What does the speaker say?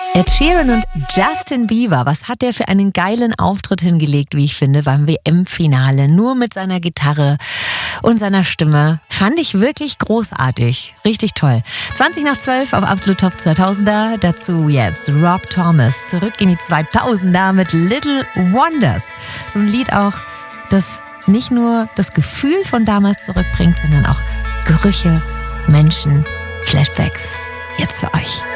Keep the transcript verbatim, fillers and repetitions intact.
Ed Sheeran und Justin Bieber, was hat der für einen geilen Auftritt hingelegt, wie ich finde, beim W M-Finale. Nur mit seiner Gitarre und seiner Stimme. Fand ich wirklich großartig. Richtig toll. zwanzig nach zwölf auf Absolut Top zweitausender. Dazu jetzt Rob Thomas. Zurück in die zweitausender mit Little Wonders. So ein Lied auch, das nicht nur das Gefühl von damals zurückbringt, sondern auch Gerüche, Menschen, Flashbacks. Jetzt für euch.